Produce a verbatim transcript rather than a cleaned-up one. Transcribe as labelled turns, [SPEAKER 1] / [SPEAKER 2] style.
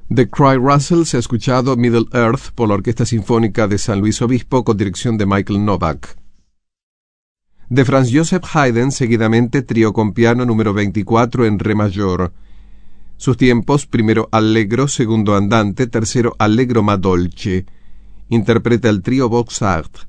[SPEAKER 1] De Craig Russell se ha escuchado Middle Earth por la Orquesta Sinfónica de San Luis Obispo con dirección de Michael Novak. De Franz Joseph Haydn, seguidamente Trío con piano número veinticuatro en Re mayor. Sus tiempos: primero allegro, segundo andante, tercero allegro ma dolce. Interpreta el trío Boxart.